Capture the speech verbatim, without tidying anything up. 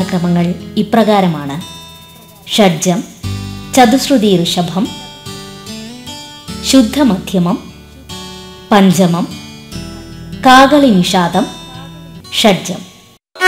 താളക്രമങ്ങൾ ഇപ്രകാരമാണ്: ഷഡ്ജം, ചതുശ്രുതി ഋഷഭം, ശുദ്ധമധ്യമം, പഞ്ചമം, കാകളി നിഷാദം, ഷഡ്ജം.